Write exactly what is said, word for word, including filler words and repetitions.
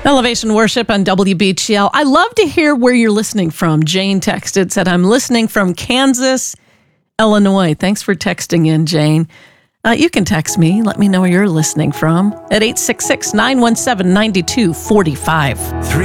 Elevation Worship on W B G L. I love to hear where you're listening from. Jane texted, said, I'm listening from Kansas, Illinois. Thanks for texting in, Jane. Uh, you can text me. Let me know where you're listening from at eight six six, nine one seven, nine two four five.